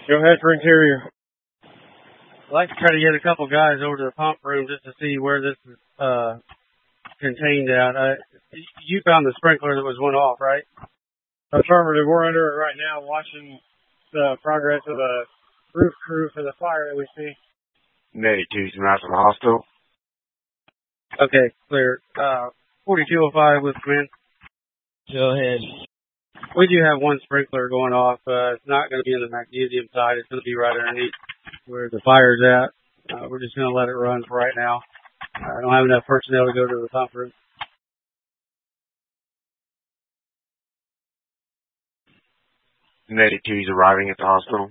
Go ahead for interior. I'd like to try to get a couple guys over to the pump room just to see where this is contained at. You found the sprinkler that was went off, right? Affirmative. We're under it right now watching the progress of the roof crew for the fire that we see. Medic 2's out to the hospital. Okay, clear. 4205 with command. Go ahead. We do have one sprinkler going off. It's not going to be in the magnesium side. It's going to be right underneath where the fire's at. We're just going to let it run for right now. I don't have enough personnel to go to the pump room. Medic 2's arriving at the hospital.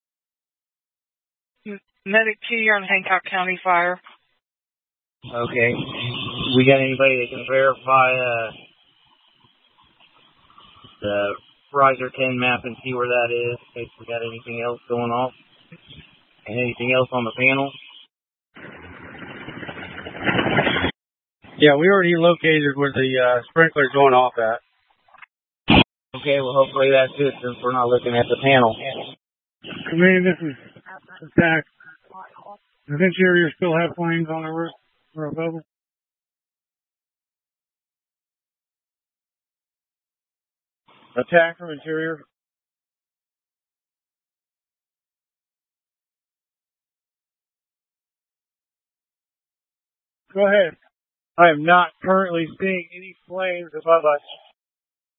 Medic 2, you're on Hancock County Fire. Okay. We got anybody that can verify the Riser 10 map and see where that is, in case we got anything else going off? And anything else on the panel? Yeah, we already located where the sprinkler's going off at. Okay, well, hopefully that's it since we're not looking at the panel. Command, this is attack. Does interior still have flames on the roof or above it? Attack from interior. Go ahead. I am not currently seeing any flames above us.